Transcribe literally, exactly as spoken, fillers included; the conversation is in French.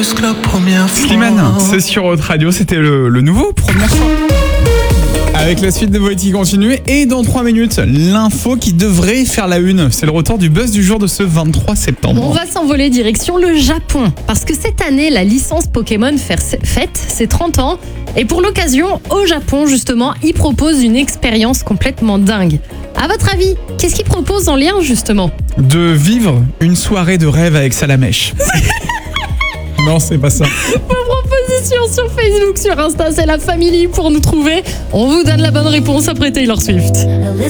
La première fois. Slimane, c'est sur votre radio, c'était le, le nouveau, première fois. Avec la suite de Voix qui continue et dans trois minutes, l'info qui devrait faire la une. C'est le retour du buzz du jour de ce vingt-trois septembre. On va s'envoler direction le Japon parce que cette année, la licence Pokémon fête ses trente ans et pour l'occasion, au Japon justement, ils proposent une expérience complètement dingue. À votre avis, qu'est-ce qu'ils proposent en lien justement ? De vivre une soirée de rêve avec Salamèche. Non, c'est pas ça. Vos propositions sur Facebook, sur Insta, c'est la famille pour nous trouver. On vous donne la bonne réponse après Taylor Swift.